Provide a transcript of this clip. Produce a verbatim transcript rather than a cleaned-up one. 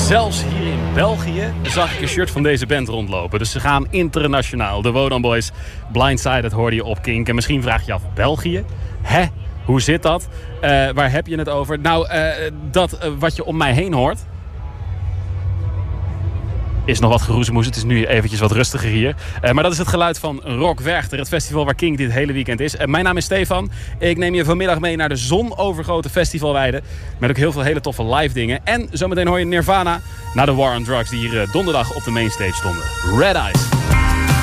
Zelfs hier in België zag ik een shirt van deze band rondlopen. Dus ze gaan internationaal. De Wodan Boys, Blindsided hoorde je op Kink. En misschien vraag je af, België? Hè? Hoe zit dat? Uh, waar heb je het over? Nou, uh, dat uh, wat je om mij heen hoort... is nog wat geroezemoes. Het is nu eventjes wat rustiger hier. Uh, maar dat is het geluid van Rock Werchter. Het festival waar Kink dit hele weekend is. Uh, mijn naam is Stefan. Ik neem je vanmiddag mee naar de zonovergoten festivalweide. Met ook heel veel hele toffe live dingen. En zometeen hoor je Nirvana naar de War on Drugs. Die hier uh, donderdag op de mainstage stonden. Red Eyes.